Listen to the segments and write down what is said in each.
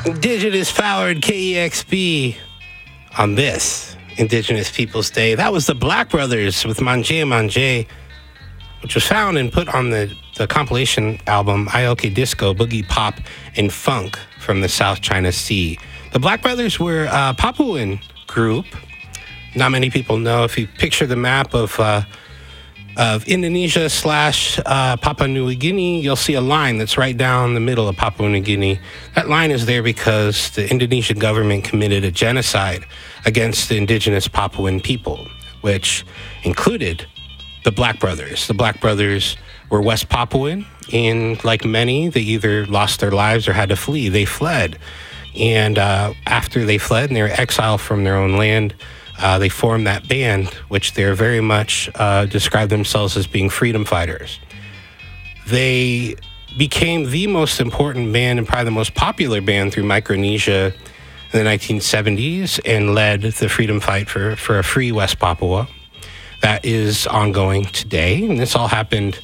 Indigenous powered KEXP on this Indigenous Peoples Day. That was the Black Brothers with Manje Manje, which was found and put on the compilation album ILK Disco, Boogie Pop, and Funk from the South China Sea. The Black Brothers were a Papuan group. Not many people know. If you picture the map of Indonesia / Papua New Guinea, you'll see a line that's right down the middle of Papua New Guinea. That line is there because the Indonesian government committed a genocide against the indigenous Papuan people, which included the Black Brothers. The Black Brothers were West Papuan, and like many, they either lost their lives or had to flee. They fled. And after they fled and they were exiled from their own land, they formed that band, which they're very much describe themselves as being freedom fighters. They became the most important band and probably the most popular band through Micronesia in the 1970s and led the freedom fight for a free West Papua. That is ongoing today, and this all happened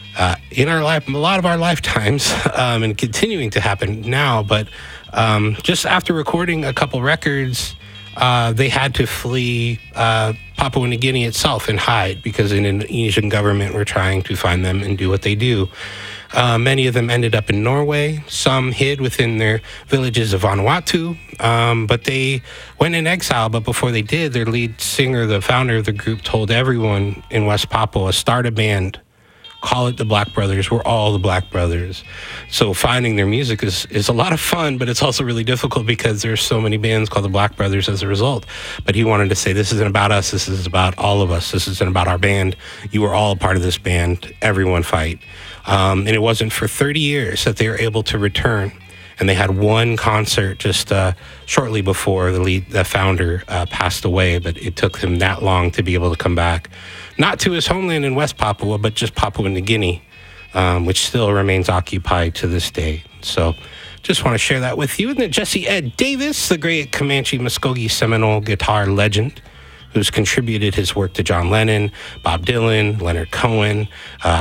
in our life, a lot of our lifetimes, and continuing to happen now. But just after recording a couple records, they had to flee Papua New Guinea itself and hide because the Indonesian government were trying to find them and do what they do. Many of them ended up in Norway. Some hid within their villages of Vanuatu, but they went in exile. But before they did, their lead singer, the founder of the group, told everyone in West Papua, start a band. Call it the Black Brothers. We're all the Black Brothers. So finding their music is a lot of fun, but it's also really difficult because there's so many bands called the Black Brothers as a result. But he wanted to say, this isn't about us. This is about all of us. This isn't about our band. You are all a part of this band. Everyone fight. And it wasn't for 30 years that they were able to return. And they had one concert just shortly before the founder passed away, but it took him that long to be able to come back. Not to his homeland in West Papua, but just Papua New Guinea, which still remains occupied to this day. So just want to share that with you. And then Jesse Ed Davis, the great Comanche Muskogee Seminole guitar legend, who's contributed his work to John Lennon, Bob Dylan, Leonard Cohen,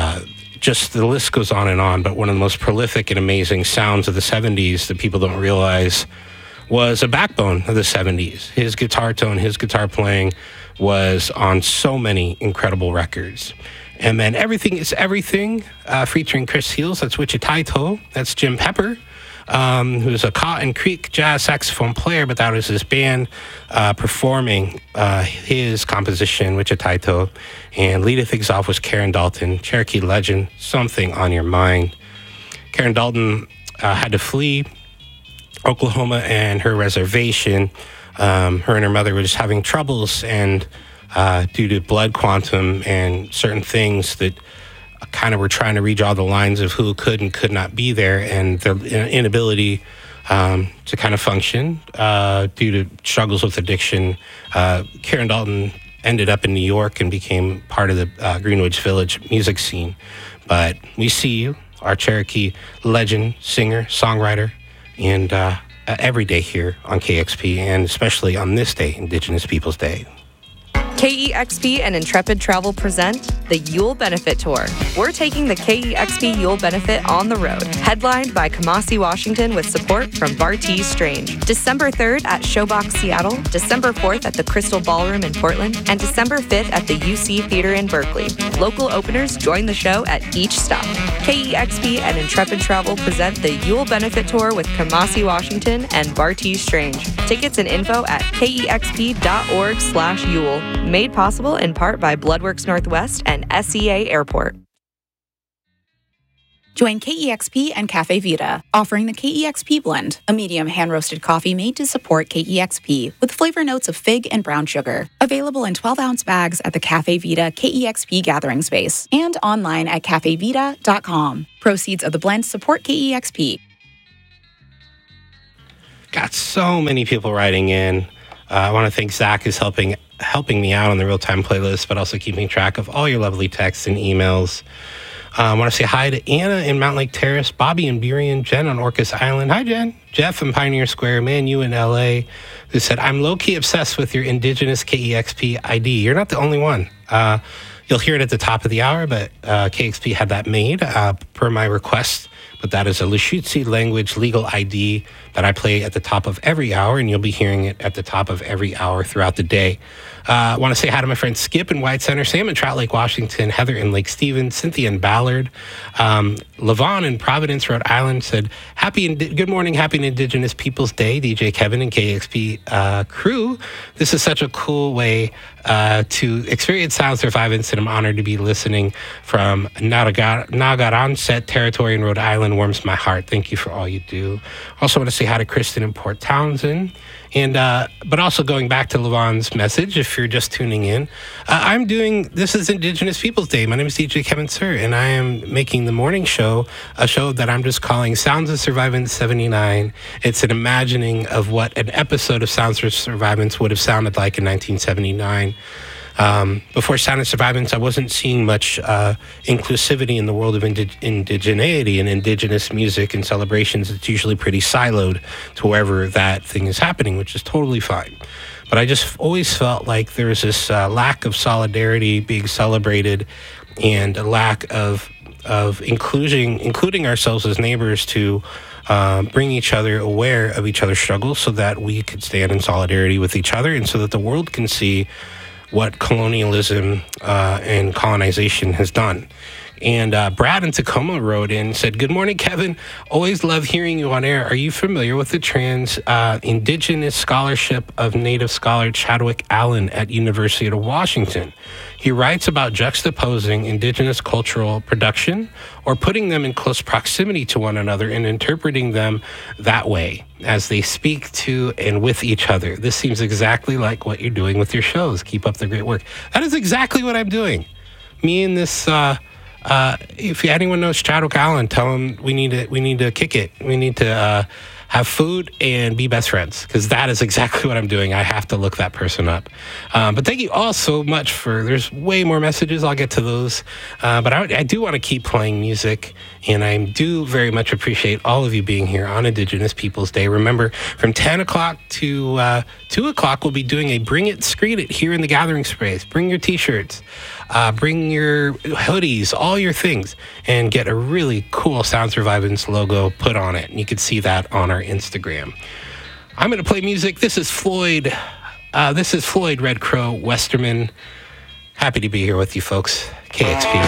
just the list goes on, but one of the most prolific and amazing sounds of the 70s that people don't realize was a backbone of the 70s. His guitar tone, his guitar playing was on so many incredible records. And then Everything is Everything, featuring Chris Heels, that's Wichitaito, that's Jim Pepper, who's a Cotton Creek jazz saxophone player, but that was his band performing his composition, Wichitaito. And leading things off was Karen Dalton, Cherokee legend, Something on Your Mind. Karen Dalton had to flee Oklahoma and her reservation. Her and her mother were just having troubles, and due to blood quantum and certain things that kind of were trying to redraw the lines of who could and could not be there, and their inability to kind of function due to struggles with addiction. Karen Dalton ended up in New York and became part of the Greenwich Village music scene. But we see you, our Cherokee legend, singer, songwriter, and every day here on KEXP, and especially on this day, Indigenous Peoples Day. KEXP and Intrepid Travel present the Yule Benefit Tour. We're taking the KEXP Yule Benefit on the road, headlined by Kamasi, Washington, with support from Bartees Strange. December 3rd at Showbox Seattle, December 4th at the Crystal Ballroom in Portland, and December 5th at the UC Theater in Berkeley. Local openers join the show at each stop. KEXP and Intrepid Travel present the Yule Benefit Tour with Kamasi, Washington, and Bartees Strange. Tickets and info at kexp.org/Yule. Made possible in part by Bloodworks Northwest and SEA Airport. Join KEXP and Cafe Vita, offering the KEXP blend, a medium hand-roasted coffee made to support KEXP with flavor notes of fig and brown sugar. Available in 12-ounce bags at the Cafe Vita KEXP gathering space and online at cafevita.com. Proceeds of the blend support KEXP. Got so many people writing in. I want to thank Zach, who's helping me out on the real-time playlist, but also keeping track of all your lovely texts and emails. I want to say hi to Anna in Mount Lake Terrace, Bobby in Burien, Jen on Orcas Island. Hi, Jen. Jeff in Pioneer Square, Manu in LA, who said, I'm low-key obsessed with your Indigenous KEXP ID. You're not the only one. You'll hear it at the top of the hour, but KEXP had that made per my request but that is a Lushootseed language legal ID that I play at the top of every hour, and you'll be hearing it at the top of every hour throughout the day. I want to say hi to my friends Skip in White Center, Sam in Trout Lake, Washington, Heather in Lake Stevens, Cynthia in Ballard, Levon in Providence, Rhode Island said, good morning, happy Indigenous Peoples Day, DJ Kevin and KEXP crew. This is such a cool way to experience sound survivance, and I'm honored to be listening from Nagaranset territory in Rhode Island. Warms my heart. Thank you for all you do. Also want to say hi to Kristen in Port Townsend. And but also going back to Levon's message, if you're just tuning in, this is Indigenous Peoples Day. My name is DJ Kevin Sir, and I am making the morning show, a show that I'm just calling Sounds of Survivance 79. It's an imagining of what an episode of Sounds of Survivance would have sounded like in 1979. Before Sound of Survivance, I wasn't seeing much inclusivity in the world of indigeneity and indigenous music and celebrations. It's usually pretty siloed to wherever that thing is happening, which is totally fine. But I just always felt like there was this lack of solidarity being celebrated, and a lack of including ourselves as neighbors to bring each other aware of each other's struggles so that we could stand in solidarity with each other, and so that the world can see what colonialism and colonization has done. And Brad in Tacoma wrote in, said, "Good morning, Kevin. Always love hearing you on air. Are you familiar with the Indigenous Scholarship of Native scholar Chadwick Allen at University of Washington? He writes about juxtaposing indigenous cultural production or putting them in close proximity to one another and interpreting them that way as they speak to and with each other. This seems exactly like what you're doing with your shows. Keep up the great work." That is exactly what I'm doing. Me and this... if anyone knows Chadwick Allen, tell him we need to kick it. We need to have food and be best friends, because that is exactly what I'm doing. I have to look that person up. But thank you all so much there's way more messages. I'll get to those. But I do want to keep playing music, and I do very much appreciate all of you being here on Indigenous Peoples Day. Remember, from 10 o'clock to 2 o'clock, we'll be doing a Bring It, Screen It here in the Gathering Space. Bring your t-shirts. Bring your hoodies, all your things, and get a really cool Sound Survivance logo put on it. And you can see that on our Instagram. I'm going to play music. This is Floyd. Red Crow Westerman. Happy to be here with you folks. KXP.